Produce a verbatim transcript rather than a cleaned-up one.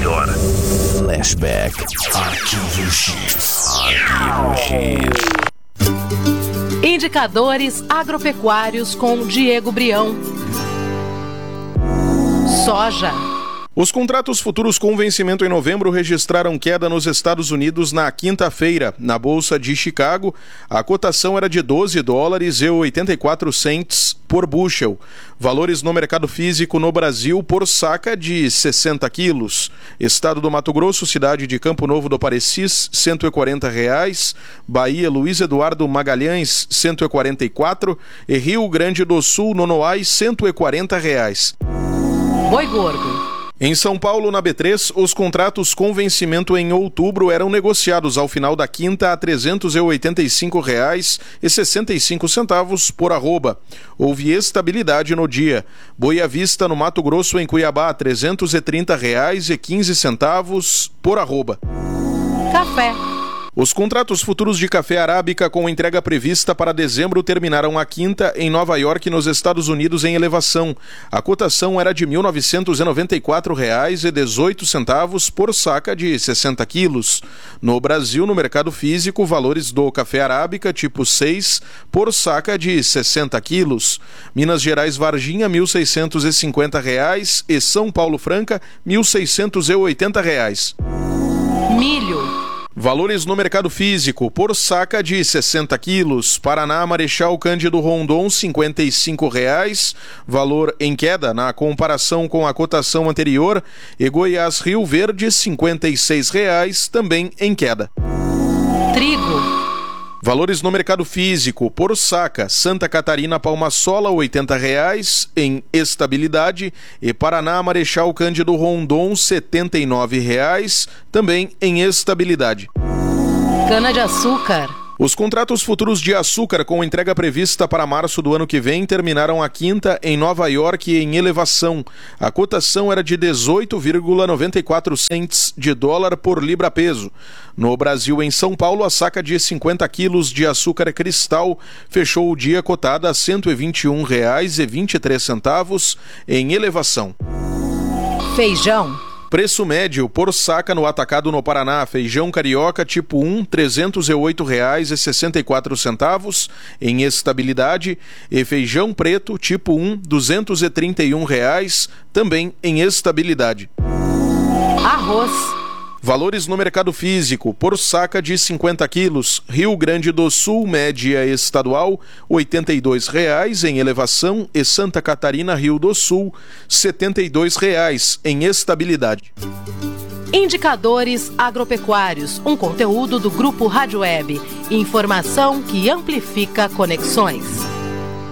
melhor. Flashback. Arquivo X. Arquivo X. Indicadores agropecuários com Diego Brião. Soja. Os contratos futuros com vencimento em novembro registraram queda nos Estados Unidos na quinta-feira. Na Bolsa de Chicago, a cotação era de doze dólares e oitenta e quatro centes por bushel. Valores no mercado físico no Brasil por saca de sessenta quilos. Estado do Mato Grosso, cidade de Campo Novo do Parecis, cento e quarenta reais. Bahia, Luiz Eduardo Magalhães, cento e quarenta e quatro. E Rio Grande do Sul, Nonoai, cento e quarenta reais. Boi gordo. Em São Paulo, na B três, os contratos com vencimento em outubro eram negociados ao final da quinta a trezentos e oitenta e cinco reais e sessenta e cinco centavos por arroba. Houve estabilidade no dia. Boi à vista no Mato Grosso, em Cuiabá, trezentos e trinta reais e quinze centavos por arroba. Café. Os contratos futuros de café arábica com entrega prevista para dezembro terminaram a quinta em Nova York, nos Estados Unidos, em elevação. A cotação era de mil novecentos e noventa e quatro reais e dezoito centavos por saca de sessenta quilos. No Brasil, no mercado físico, valores do café arábica tipo seis por saca de sessenta quilos. Minas Gerais Varginha, mil seiscentos e cinquenta reais e São Paulo Franca, mil seiscentos e oitenta reais. Milho. Valores no mercado físico, por saca de sessenta quilos. Paraná, Marechal Cândido Rondon, cinquenta e cinco reais, valor em queda na comparação com a cotação anterior. E Goiás, Rio Verde, cinquenta e seis reais, também em queda. Trigo. Valores no mercado físico, por saca, Santa Catarina, Palma-Sola, oitenta reais, em estabilidade. E Paraná, Marechal Cândido Rondon, setenta e nove reais, também em estabilidade. Cana-de-açúcar. Os contratos futuros de açúcar com entrega prevista para março do ano que vem terminaram a quinta em Nova York em elevação. A cotação era de dezoito vírgula noventa e quatro centes de dólar por libra-peso. No Brasil, em São Paulo, a saca de cinquenta quilos de açúcar cristal fechou o dia cotada a cento e vinte e um reais e vinte e três centavos em elevação. Feijão. Preço médio por saca no atacado no Paraná: feijão carioca tipo um, trezentos e oito reais e sessenta e quatro centavos em estabilidade, e feijão preto tipo um, duzentos e trinta e um reais, também em estabilidade. Arroz. Valores no mercado físico, por saca de cinquenta quilos, Rio Grande do Sul, média estadual, oitenta e dois reais em elevação, e Santa Catarina, Rio do Sul, setenta e dois reais em estabilidade. Indicadores agropecuários, um conteúdo do Grupo Rádio Web. Informação que amplifica conexões.